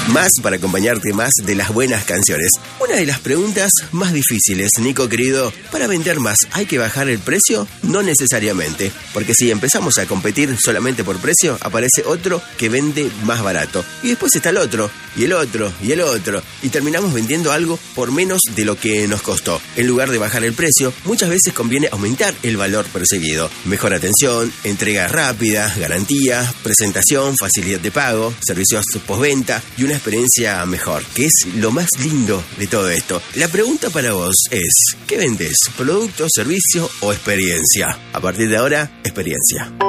Más para acompañarte más de las buenas canciones. Una de las preguntas más difíciles, Nico querido, ¿para vender más hay que bajar el precio? No necesariamente, porque si empezamos a competir solamente por precio, aparece otro que vende más barato. Y después está el otro, y el otro, y el otro, y terminamos vendiendo algo por menos de lo que nos costó. En lugar de bajar el precio, muchas veces conviene aumentar el valor perseguido. Mejor atención, entrega rápida, garantía, presentación, facilidad de pago, servicios postventa y una experiencia mejor, que es lo más lindo de todo esto. La pregunta para vos es, ¿qué vendes? ¿Producto, servicio o experiencia? A partir de ahora, experiencia.